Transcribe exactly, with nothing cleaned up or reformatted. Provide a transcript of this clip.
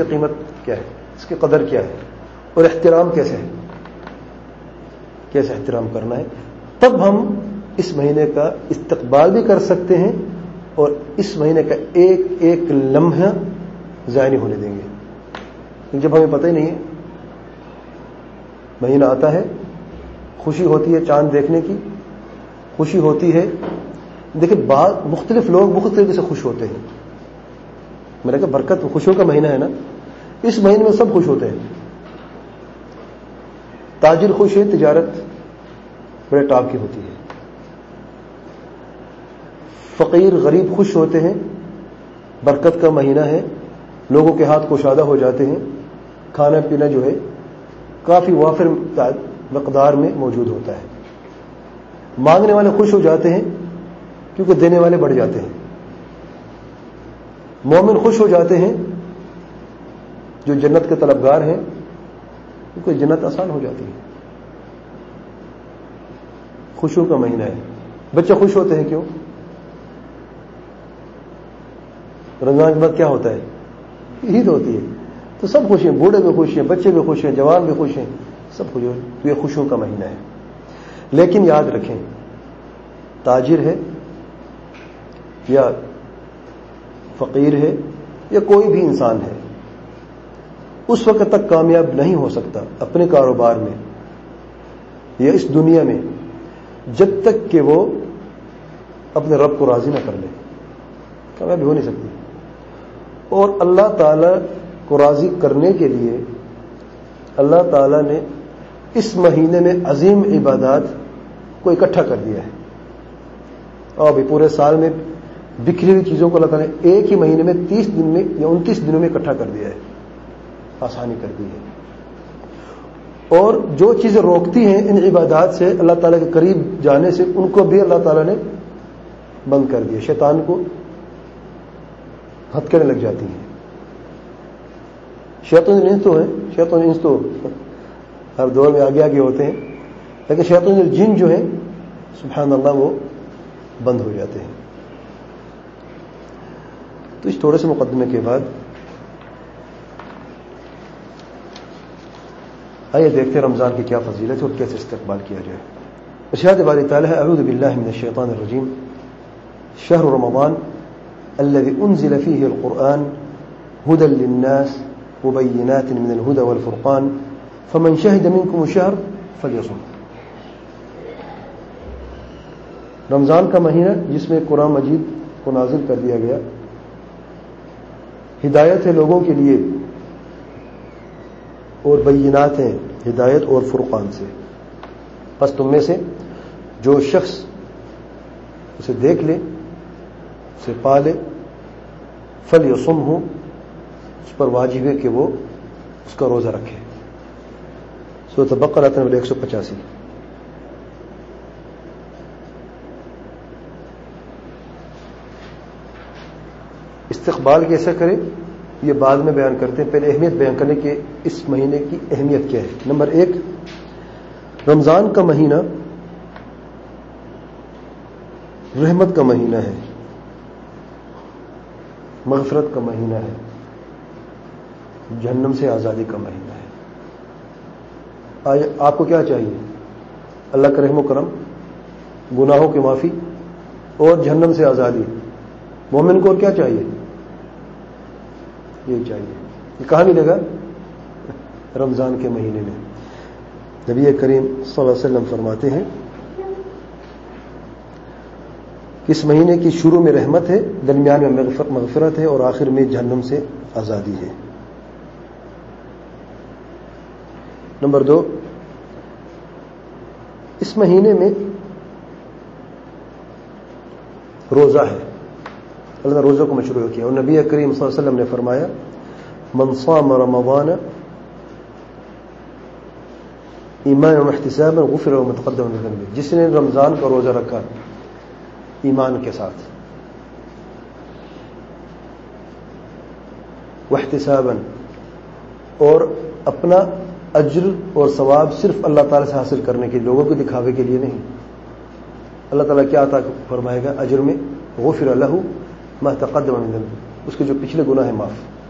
کی قیمت کیا ہے، اس کی قدر کیا ہے، اور احترام کیسے ہے، کیسے احترام کرنا ہے. تب ہم اس مہینے کا استقبال بھی کر سکتے ہیں اور اس مہینے کا ایک ایک لمحہ ضائع نہیں ہونے دیں گے. جب ہمیں پتہ ہی نہیں ہے، مہینہ آتا ہے، خوشی ہوتی ہے چاند دیکھنے کی، خوشی ہوتی ہے. دیکھیں بعض مختلف لوگ مختلف طریقے سے خوش ہوتے ہیں. میں نے کہا برکت خوشیوں کا مہینہ ہے نا، اس مہینے میں سب خوش ہوتے ہیں. تاجر خوش ہے، تجارت بڑے ٹاپ کی ہوتی ہے. فقیر غریب خوش ہوتے ہیں، برکت کا مہینہ ہے، لوگوں کے ہاتھ کشادہ ہو جاتے ہیں، کھانا پینا جو ہے کافی وافر مقدار میں موجود ہوتا ہے. مانگنے والے خوش ہو جاتے ہیں کیونکہ دینے والے بڑھ جاتے ہیں. مومن خوش ہو جاتے ہیں جو جنت کے طلبگار ہیں کیونکہ جنت آسان ہو جاتی ہے. خوشیوں کا مہینہ ہے. بچے خوش ہوتے ہیں کیوں؟ رمضان کے بعد کیا ہوتا ہے؟ عید ہوتی ہے، تو سب خوش ہیں، بوڑھے بھی خوش ہیں، بچے بھی خوش ہیں، جوان بھی خوش ہیں، سب خوش ہیں. یہ خوشیوں کا مہینہ ہے. لیکن یاد رکھیں، تاجر ہے یا فقیر ہے یا کوئی بھی انسان ہے، اس وقت تک کامیاب نہیں ہو سکتا اپنے کاروبار میں یا اس دنیا میں جب تک کہ وہ اپنے رب کو راضی نہ کر لے. کامیابی ہو نہیں سکتی. اور اللہ تعالی کو راضی کرنے کے لیے اللہ تعالی نے اس مہینے میں عظیم عبادات کو اکٹھا کر دیا ہے. اور بھی پورے سال میں بکھری ہوئی چیزوں کو اللہ تعالی نے ایک ہی مہینے میں تیس دن میں یا انتیس دنوں میں اکٹھا کر دیا ہے. آسانی کر دی ہے. اور جو چیزیں روکتی ہیں ان عبادات سے اللہ تعالیٰ کے قریب جانے سے، ان کو بھی اللہ تعالیٰ نے بند کر دیا. شیطان کو ہتھکڑیں لگ جاتی ہیں. شیطان انس تو ہے، شیطان انس تو ہر دور میں آگے آگے ہوتے ہیں، لیکن شیطان جن جو ہے سبحان اللہ وہ بند ہو جاتے ہیں. تو اس تھوڑے سے مقدمے کے بعد آئیے دیکھتے ہیں رمضان کی کیا فضیلت ہے اور کیسے استقبال کیا جائے. ارشاد باری تعالیٰ ہے اعوذ باللہ من الشیطان الرجیم شہر رمضان الذي انزل فيه القرآن هدى للناس وبينات من الهدى والفرقان فمن شهد منكم الشهر فليصم. رمضان کا مہینہ جس میں قرآن مجید کو نازل کر دیا گیا، ہدایت ہے لوگوں کے لیے اور بینات ہیں ہدایت اور فرقان سے. پس تم میں سے جو شخص اسے دیکھ لے، اسے پا لے، فلیصم ہو، اس پر واجب ہے کہ وہ اس کا روزہ رکھے. سورۃ بقرہ نمبر ایک سو پچاسی. استقبال کیسا کرے یہ بعد میں بیان کرتے ہیں. پہلے اہمیت بیان کرنے کے اس مہینے کی اہمیت کیا ہے. نمبر ایک، رمضان کا مہینہ رحمت کا مہینہ ہے، مغفرت کا مہینہ ہے، جہنم سے آزادی کا مہینہ ہے. آج آپ کو کیا چاہیے؟ اللہ کا رحم و کرم، گناہوں کی معافی اور جہنم سے آزادی. مومن کو اور کیا چاہیے؟ یہ چاہیے. یہ کہاں ملے گا؟ رمضان کے مہینے میں. نبی کریم صلی اللہ علیہ وسلم فرماتے ہیں کہ اس مہینے کی شروع میں رحمت ہے، درمیان میں مغفرت ہے اور آخر میں جہنم سے آزادی ہے. نمبر دو، اس مہینے میں روزہ ہے. اللہ نے روزوں کو مشروع کیا اور نبی کریم صلی اللہ علیہ وسلم نے فرمایا من صام رمضان ایمانا واحتسابا غفر له ما تقدم من ذنبه. جس نے رمضان کا روزہ رکھا ایمان کے ساتھ واحتسابا، اور اپنا اجر اور ثواب صرف اللہ تعالی سے حاصل کرنے کے، لوگوں کو دکھاوے کے لیے نہیں. اللہ تعالیٰ کیا عطا فرمائے گا اجر میں؟ غفر له ما تقدم من ذنبه، اس کے جو پچھلے گناہ ہیں معاف.